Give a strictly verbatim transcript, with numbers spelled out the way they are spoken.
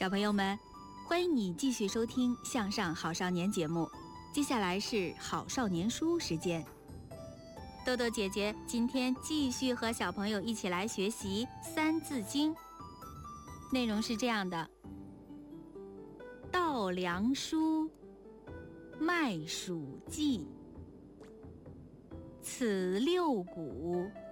小朋友们，欢迎你继续收听《向上好少年》节目。接下来是好少年书时间。豆豆姐姐今天继续和小朋友一起来学习《三字经》，内容是这样的：稻粱菽，麦黍稷，此六谷，